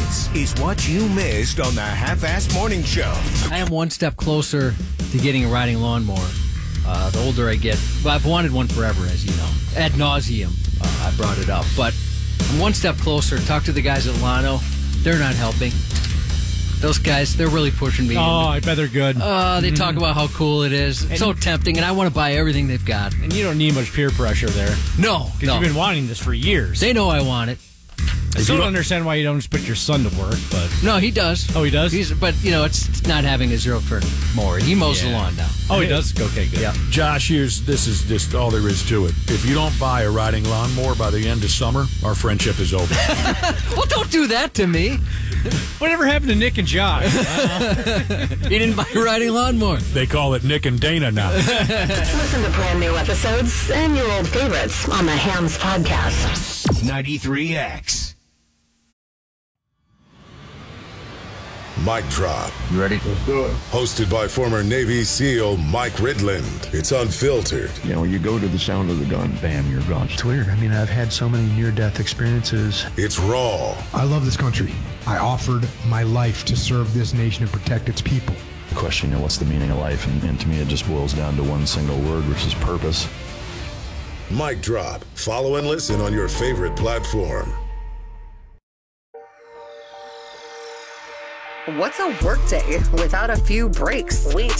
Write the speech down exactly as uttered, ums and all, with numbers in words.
This is what you missed on the Half-Assed Morning Show. I am one step closer to getting a riding lawnmower. Uh, the older I get, well, I've wanted one forever, as you know. Ad nauseum, uh, I brought it up. But I'm one step closer. Talk to the guys at Lano. They're not helping. Those guys, they're really pushing me. Oh, I bet they're good. Uh, they mm-hmm. talk about how cool it is. And so tempting, and I want to buy everything they've got. And you don't need much peer pressure there. No, Because no. you've been wanting this for years. They know I want it. I still don't understand why you don't just put your son to work, but... No, he does. Oh, he does? He's, but, you know, it's, it's not having a zero-turn mower. He mows yeah. the lawn now. Oh, he does? Okay, good. Yeah. Josh, here's this is just all there is to it. If you don't buy a riding lawnmower by the end of summer, our friendship is over. Well, don't do that to me. Whatever happened to Nick and Josh? He didn't buy a riding lawnmower. They call it Nick and Dana now. Listen to brand new episodes and your old favorites on the Hams Podcast. ninety-three X. Mic Drop. You ready? Let's do it. Hosted by former Navy SEAL Mike Ridland. It's unfiltered. You know, you go to the sound of the gun, bam, you're gone. It's weird. I mean, I've had so many near-death experiences. It's raw. I love this country. I offered my life to serve this nation and protect its people. The question, you know, what's the meaning of life? And, and to me, it just boils down to one single word, which is purpose. Mic Drop. Follow and listen on your favorite platform. What's a workday without a few breaks? We